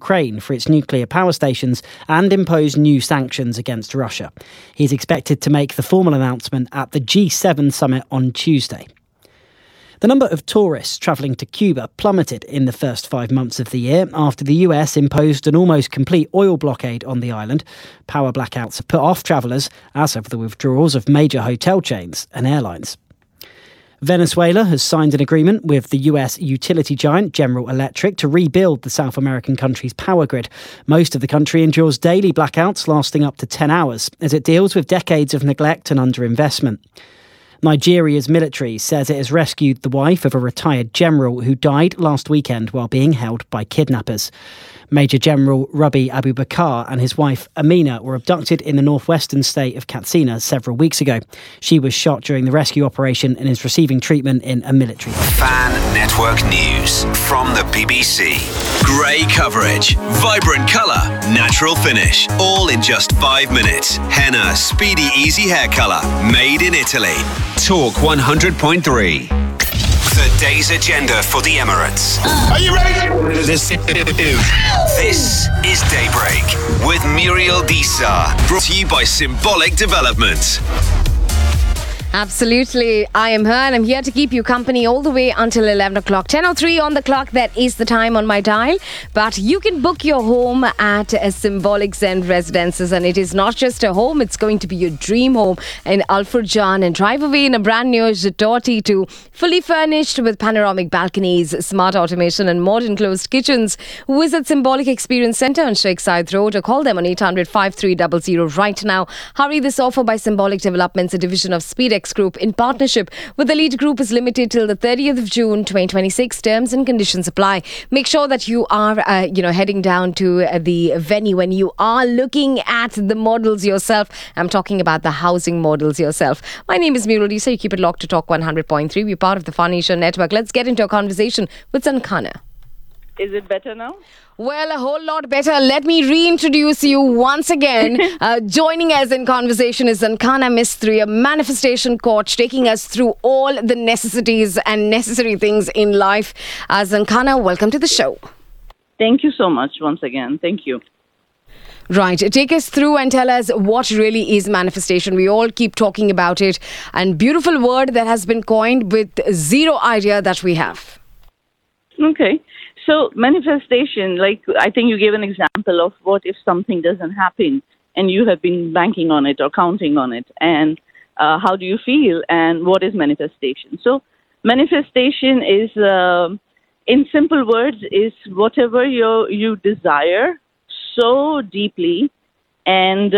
Ukraine for its nuclear power stations and impose new sanctions against Russia. He's expected to make the formal announcement at the G7 summit on Tuesday. The number of tourists travelling to Cuba plummeted in the first 5 months of the year after the US imposed an almost complete oil blockade on the island. Power blackouts have put off travellers, as have the withdrawals of major hotel chains and airlines. Venezuela has signed an agreement with the US utility giant General Electric to rebuild the South American country's power grid. Most of the country endures daily blackouts lasting up to 10 hours as it deals with decades of neglect and underinvestment. Nigeria's military says it has rescued the wife of a retired general who died last weekend while being held by kidnappers. Major General Rubi Abubakar and his wife Amina were abducted in the northwestern state of Katsina several weeks ago. She was shot during the rescue operation and is receiving treatment in a military hospital. Fan Network News from the BBC. Grey coverage, vibrant colour, natural finish, all in just 5 minutes. Henna Speedy Easy Hair Colour, made in Italy. Talk 100.3. The day's agenda for the Emirates. Are you ready? This is Daybreak with Muriel Disa. Brought to you by Symbolic Development. Absolutely. I am her and I'm here to keep you company all the way until 11 o'clock. 10:03 on the clock. That is the time on my dial. But you can book your home at a Symbolic Zen Residences, and it is not just a home, it's going to be your dream home in Al Furjan, and drive away in a brand new Jatoti to fully furnished with panoramic balconies, smart automation and modern closed kitchens. Visit Symbolic Experience Centre on Sheikh Zayed Road or call them on 800-5300 right now. Hurry, this offer by Symbolic Developments, a division of Speedex Group in partnership with the Elite Group, is limited till the 30th of June 2026. Terms and conditions apply. Make sure that you are heading down to the venue when you are looking at the models yourself. I'm talking about the housing models yourself. My name is Muriel Disa. You keep it locked to Talk 100.3. We're part of the Furniture Network. Let's get into a conversation with Zankana. Is it better now? Well, a whole lot better. Let me reintroduce you once again. Joining us in conversation is Zankana Mistry, a manifestation coach, taking us through all the necessities and necessary things in life. Zankana, welcome to the show. Thank you so much once again. Thank you. Right. Take us through and tell us what really is manifestation. We all keep talking about it. And beautiful word that has been coined with zero idea that we have. Okay. So manifestation, like I think you gave an example of what if something doesn't happen and you have been banking on it or counting on it, and how do you feel and what is manifestation? So manifestation is, in simple words, is whatever you desire so deeply and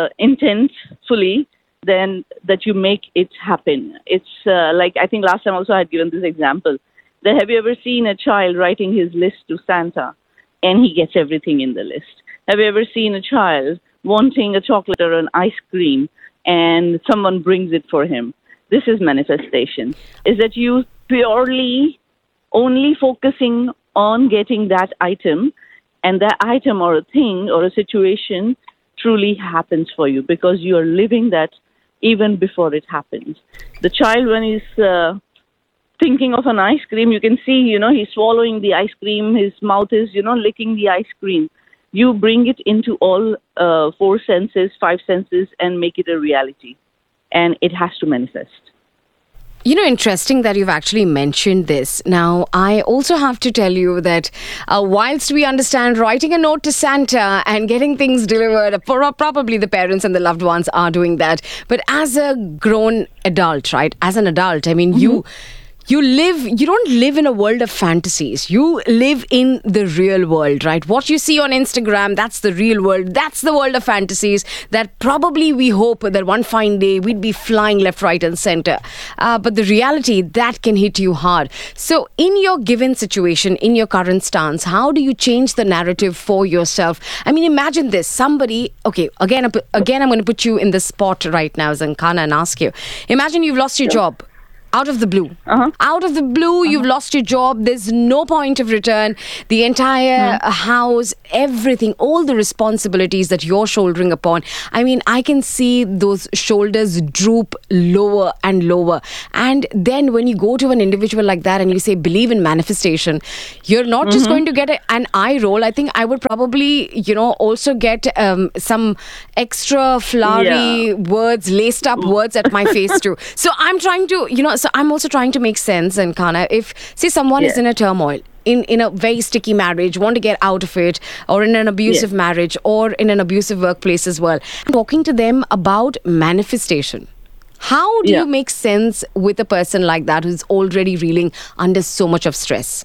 intentfully then that you make it happen. It's like I think last time also I had given this example. Have you ever seen a child writing his list to Santa and he gets everything in the list? Have you ever seen a child wanting a chocolate or an ice cream and someone brings it for him? This is manifestation. Is that you purely only focusing on getting that item, and that item or a thing or a situation truly happens for you because you are living that even before it happens. The child, when he's thinking of an ice cream, you can see, he's swallowing the ice cream, his mouth is, licking the ice cream. You bring it into all 4 senses, 5 senses, and make it a reality. And it has to manifest. Interesting that you've actually mentioned this. Now, I also have to tell you that whilst we understand writing a note to Santa and getting things delivered, probably the parents and the loved ones are doing that. But as a grown adult, right? As an adult, I mean, you don't live in a world of fantasies. You live in the real world, right? What you see on Instagram, that's the real world. That's the world of fantasies that probably we hope that one fine day we'd be flying left, right and center. But the reality, that can hit you hard. So in your given situation, in your current stance, how do you change the narrative for yourself? I mean, imagine this. Somebody, okay, again, I'm going to put you in the spot right now, Zankana, and ask you. Imagine you've lost your job. Out of the blue. Uh-huh. Out of the blue, you've lost your job. There's no point of return. The entire house, everything, all the responsibilities that you're shouldering upon. I mean, I can see those shoulders droop lower and lower. And then when you go to an individual like that and you say, believe in manifestation, you're not just going to get an eye roll. I think I would probably, also get some extra flowery words, laced up words at my face too. So I'm trying to, so I'm also trying to make sense. And Kana, if say someone is in a turmoil, in a very sticky marriage, want to get out of it, or in an abusive marriage, or in an abusive workplace as well, talking to them about manifestation. How do you make sense with a person like that who's already reeling under so much of stress?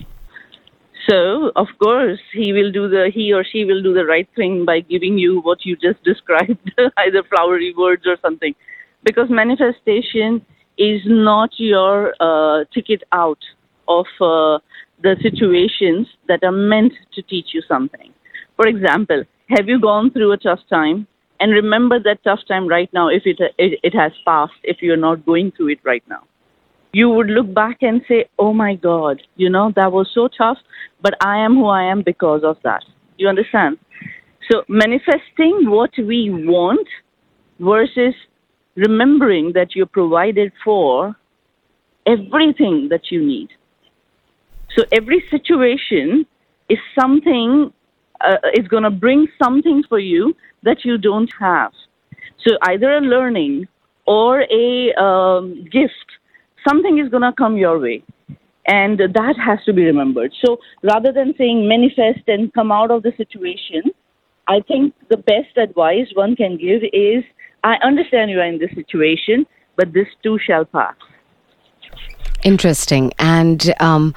So, of course, he or she will do the right thing by giving you what you just described, either flowery words or something. Because manifestation is not your ticket out of the situations that are meant to teach you something. For example, have you gone through a tough time? And remember that tough time right now, if it has passed, if you're not going through it right now. You would look back and say, oh my God, that was so tough, but I am who I am because of that. You understand? So manifesting what we want versus remembering that you're provided for everything that you need. So every situation is something, is going to bring something for you that you don't have. So either a learning or a gift, something is going to come your way. And that has to be remembered. So rather than saying manifest and come out of the situation, I think the best advice one can give is, I understand you are in this situation, but this too shall pass. Interesting. And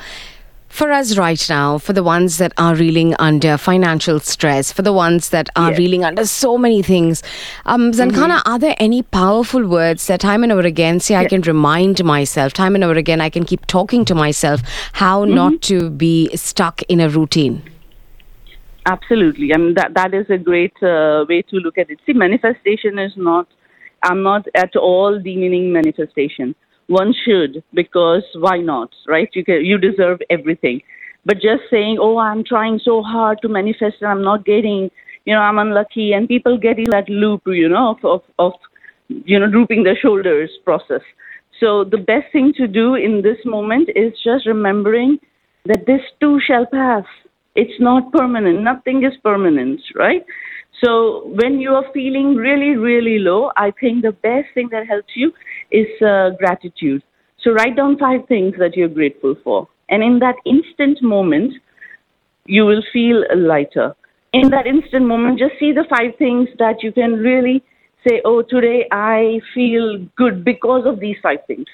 for us right now, for the ones that are reeling under financial stress, for the ones that are reeling under so many things, Zankana, are there any powerful words that time and over again, say I can remind myself, time and over again, I can keep talking to myself, how not to be stuck in a routine? Absolutely. I mean, that is a great way to look at it. See, manifestation is not, I'm not at all demeaning manifestation. One should, because why not, right? You deserve everything. But just saying, oh, I'm trying so hard to manifest and I'm not getting, I'm unlucky, and people get in that loop, of drooping their shoulders process. So the best thing to do in this moment is just remembering that this too shall pass. It's not permanent. Nothing is permanent, right? So when you are feeling really, really low, I think the best thing that helps you is gratitude. So write down 5 things that you're grateful for. And in that instant moment, you will feel lighter. In that instant moment, just see the 5 things that you can really say, oh, today I feel good because of these 5 things.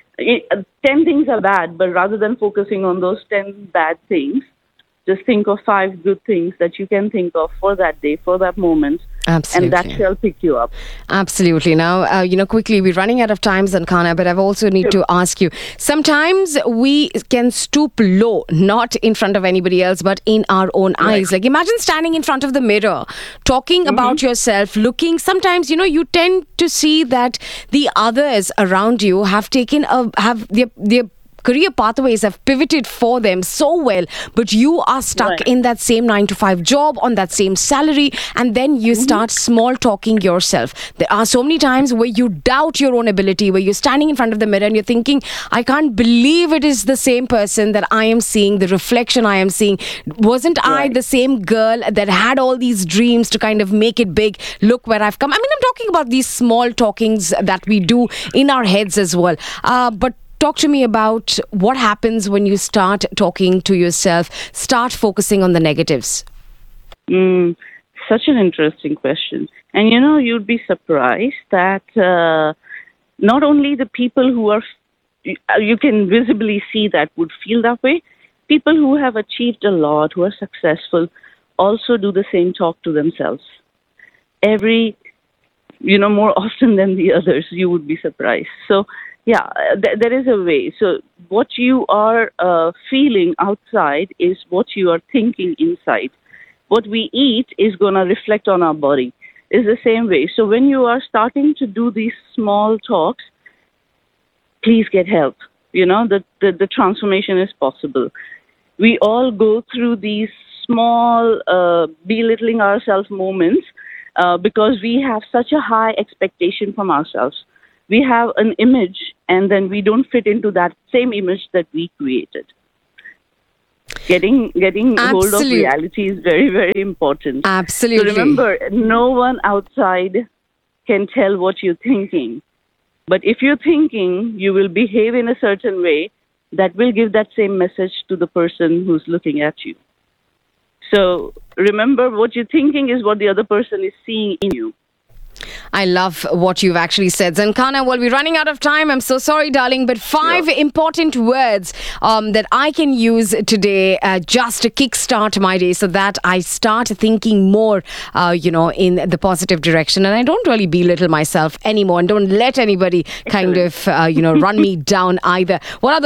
10 things are bad, but rather than focusing on those 10 bad things, just think of 5 good things that you can think of for that day, for that moment. Absolutely. And that shall pick you up. Absolutely. Now, quickly, we're running out of time, Zankana, but I also need to ask you, sometimes we can stoop low, not in front of anybody else, but in our own eyes. Like imagine standing in front of the mirror, talking about yourself, looking, sometimes, you tend to see that the others around you have taken have their career pathways have pivoted for them so well, but you are stuck in that same 9-to-5 job on that same salary, and then you start small talking yourself. There are so many times where you doubt your own ability, where you're standing in front of the mirror and you're thinking, I can't believe it is the same person that I am seeing, the reflection I am seeing. Wasn't I the same girl that had all these dreams to kind of make it big? Look where I've come. I mean, I'm talking about these small talkings that we do in our heads as well. But talk to me about what happens when you start talking to yourself, start focusing on the negatives. Such an interesting question. And you'd be surprised that not only the people who are, you can visibly see that would feel that way, people who have achieved a lot, who are successful, also do the same talk to themselves. More often than the others, you would be surprised. So, yeah, there is a way. So what you are feeling outside is what you are thinking inside. What we eat is going to reflect on our body. It's the same way. So when you are starting to do these small talks, please get help. The transformation is possible. We all go through these small belittling ourselves moments because we have such a high expectation from ourselves. We have an image, and then we don't fit into that same image that we created. Getting hold of reality is very, very important. Absolutely. So remember, no one outside can tell what you're thinking. But if you're thinking, you will behave in a certain way that will give that same message to the person who's looking at you. So remember, what you're thinking is what the other person is seeing in you. I love what you've actually said. Zankana, well, we're running out of time. I'm so sorry, darling, but 5 important words that I can use today just to kickstart my day so that I start thinking more, in the positive direction. And I don't really belittle myself anymore and don't let anybody kind of, run me down either. What are